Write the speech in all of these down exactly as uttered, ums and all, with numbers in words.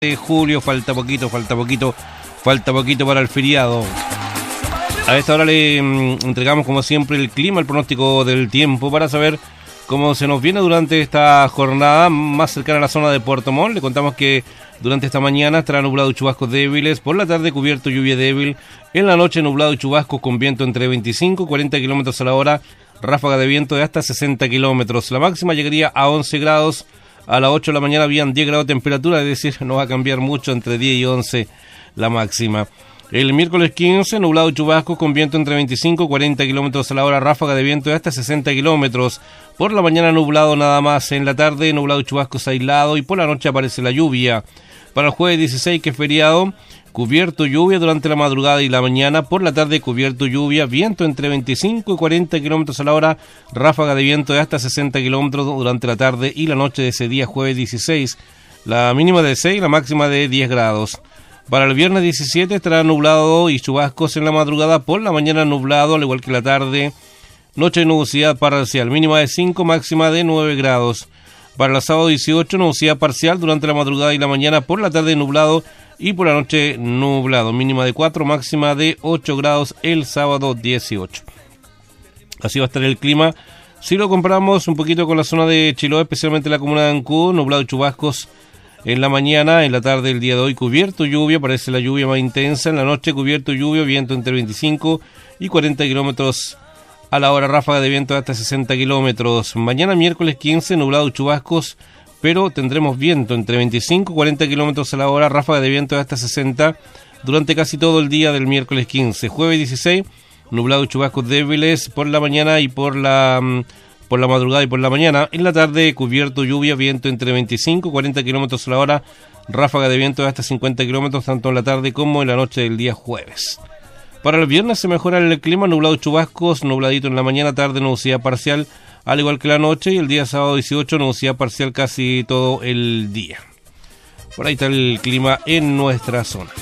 de julio, falta poquito, falta poquito, falta poquito para el feriado. A esta hora le mm, entregamos como siempre el clima, el pronóstico del tiempo para saber cómo se nos viene durante esta jornada más cercana a la zona de Puerto Montt. Le contamos que durante esta mañana estará nublado y chubascos débiles, por la tarde cubierto lluvia débil, en la noche nublado y chubascos con viento entre veinticinco y cuarenta kilómetros a la hora, ráfaga de viento de hasta sesenta kilómetros. La máxima llegaría a once grados. A las ocho de la mañana habían diez grados de temperatura, es decir, no va a cambiar mucho, entre diez y once la máxima. El miércoles quince, nublado y chubascos con viento entre veinticinco y cuarenta kilómetros a la hora, ráfaga de viento de hasta sesenta kilómetros. Por la mañana nublado nada más, en la tarde nublado y chubascos aislado y por la noche aparece la lluvia. Para el jueves dieciséis, que es feriado, cubierto lluvia durante la madrugada y la mañana, por la tarde cubierto lluvia, viento entre veinticinco y cuarenta kilómetros a la hora, ráfaga de viento de hasta sesenta kilómetros durante la tarde y la noche de ese día jueves dieciséis, la mínima de seis, la máxima de diez grados. Para el viernes diecisiete estará nublado y chubascos en la madrugada, por la mañana nublado al igual que la tarde, noche nubosidad parcial, mínima de cinco, máxima de nueve grados. Para el sábado dieciocho, nubosidad parcial durante la madrugada y la mañana, por la tarde nublado y por la noche nublado, mínima de cuatro, máxima de ocho grados el sábado dieciocho. Así va a estar el clima. Si lo comparamos un poquito con la zona de Chiloé, especialmente la comuna de Ancud, nublado y chubascos en la mañana, en la tarde del día de hoy cubierto lluvia, parece la lluvia más intensa, en la noche cubierto lluvia, viento entre veinticinco y cuarenta kilómetros a la hora, ráfaga de viento de hasta sesenta kilómetros. Mañana miércoles quince, nublado y chubascos, pero tendremos viento entre veinticinco y cuarenta kilómetros a la hora, ráfaga de viento de hasta sesenta durante casi todo el día del miércoles quince. Jueves dieciséis, nublado y chubascos débiles por la mañana y por la por la madrugada y por la mañana. En la tarde cubierto lluvia, viento entre veinticinco y cuarenta kilómetros a la hora, ráfaga de viento de hasta cincuenta kilómetros tanto en la tarde como en la noche del día jueves. Para el viernes se mejora el clima, nublado y chubascos, nubladito en la mañana, tarde nubosidad parcial, al igual que la noche, y el día sábado dieciocho, nubosidad parcial casi todo el día. Por ahí está el clima en nuestra zona.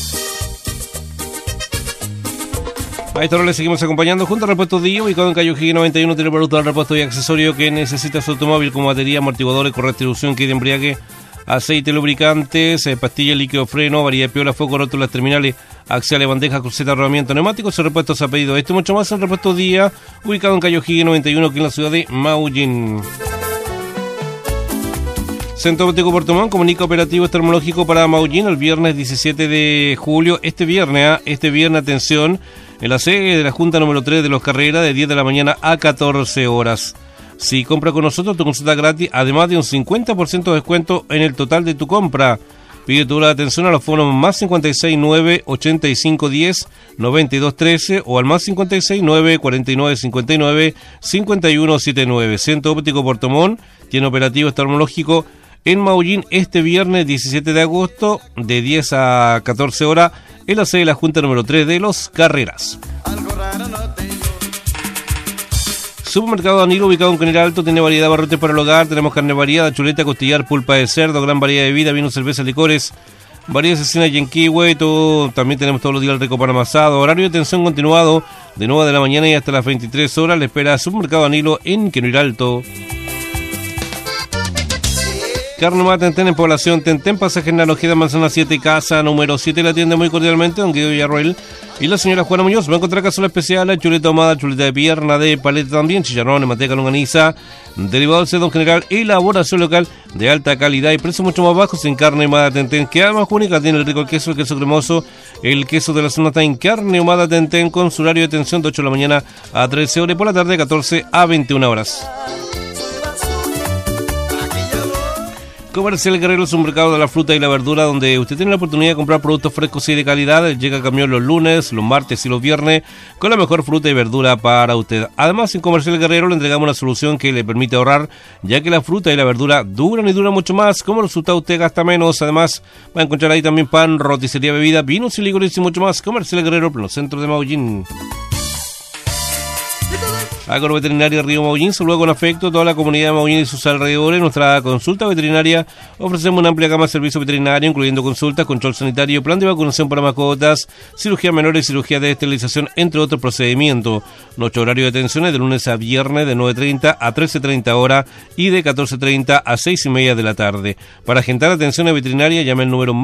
A esta hora le seguimos acompañando junto al repuesto Día, ubicado en Calle O'Higgins noventa y uno, tiene producto del repuesto y accesorio que necesita su automóvil, como batería, amortiguadores, correa de distribución, kit de embriague, aceite, lubricantes, eh, pastillas, líquido, freno, varilla de piola, foco, rótulas, terminales, axiales, bandejas, crucetas, rodamiento, neumáticos, repuestos a pedido. Esto y mucho más en repuesto Día, ubicado en Calle O'Higgins noventa y uno, aquí en la ciudad de Maullín. Centro Óptico Puerto Montt comunica operativo oftalmológico para Maullín el viernes diecisiete de julio. Este viernes, ¿eh? este viernes, atención, en la sede de la Junta número tres de Los Carreras, de diez de la mañana a catorce horas. Si compra con nosotros, tu consulta gratis, además de un cincuenta por ciento de descuento en el total de tu compra. Pide tu hora de atención a los fonos más cincuenta y seis nueve ochenta y cinco diez noventa y dos trece o al más cincuenta y seis nueve cuarenta y nueve cincuenta y nueve cincuenta y uno setenta y nueve. Centro Óptico Puerto Montt tiene operativo oftalmológico en Maullín este viernes diecisiete de agosto de diez a catorce horas en la sede de la Junta número tres de Los Carreras. Supermercado Danilo, ubicado en Canela Alto, tiene variedad de barrotes para el hogar. Tenemos carne variada, chuleta, costillar, pulpa de cerdo, gran variedad de bebida, vino, cerveza, licores, variedad de cecina yenquihue, todo. También tenemos todos los días el rico pan amasado. Horario de atención continuado de nueve de la mañana y hasta las veintitrés horas. Le espera Supermercado Danilo en Canela Alto. Carne Humada Tentén en Población Tentén, pasaje en la Ojeda, Manzana siete, casa número siete. La atiende muy cordialmente don Guido Villarroel y la señora Juana Muñoz. Va a encontrar cazuela especial, chuleta ahumada, chuleta de pierna, de paleta también, chicharrones, manteca, longaniza, derivado del cerdo en general, elaboración local de alta calidad y precios mucho más bajos en Carne Humada Tentén, que además única tiene el rico queso, el queso cremoso, el queso de la zona está en Carne Humada Tentén, con su horario de atención de ocho de la mañana a trece horas y por la tarde de catorce a veintiuna horas. Comercial Guerrero es un mercado de la fruta y la verdura donde usted tiene la oportunidad de comprar productos frescos y de calidad. Llega camión los lunes, los martes y los viernes con la mejor fruta y verdura para usted. Además, en Comercial Guerrero le entregamos una solución que le permite ahorrar, ya que la fruta y la verdura duran y duran mucho más. Como resultado, usted gasta menos. Además, va a encontrar ahí también pan, roticería, bebida, vinos y licores y mucho más. Comercial Guerrero, pleno centro de Maullín. Agroveterinaria Río Maullín saluda con afecto a toda la comunidad de Maullín y sus alrededores. En nuestra consulta veterinaria ofrecemos una amplia gama de servicios veterinarios, incluyendo consultas, control sanitario, plan de vacunación para mascotas, cirugía menores, cirugía de esterilización, entre otros procedimientos. Nuestro horario de atención es de lunes a viernes de nueve treinta a trece treinta horas y de catorce treinta a seis y media de la tarde. Para agendar atenciones veterinarias, llame el número